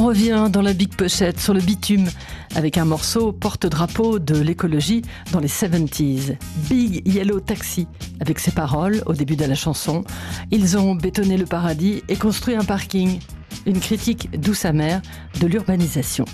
On revient dans la Big Pochette sur le bitume avec un morceau porte-drapeau de l'écologie dans les 70s. Big Yellow Taxi, avec ses paroles au début de la chanson. Ils ont bétonné le paradis et construit un parking. Une critique douce amère de l'urbanisation.